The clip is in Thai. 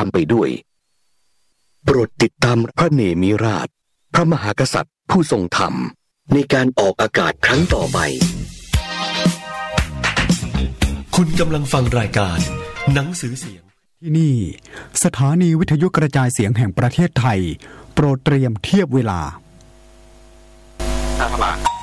ามไปด้วยโปรดติดตามพระเนมิราชพระมหากษัตริย์ผู้ทรงธรรมในการออกอากาศครั้งต่อไปคุณกำลังฟังรายการหนังสือเสียงที่นี่สถานีวิทยุกระจายเสียงแห่งประเทศไทยโปรดเตรียมเทียบเวลา